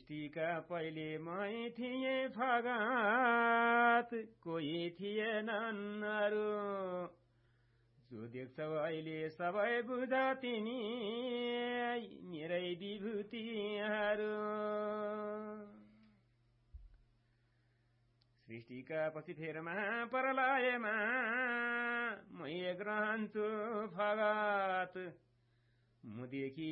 सृष्टिका पहिले मै थिए फगात कोही थिएनन् अरू जो देख्छौ अहिले सबै बुझ तिमी मेरै विभूतिहरू सृष्टिका पछि फेर महाप्रलयमा मै एक रहन्छु फगात मुदेखि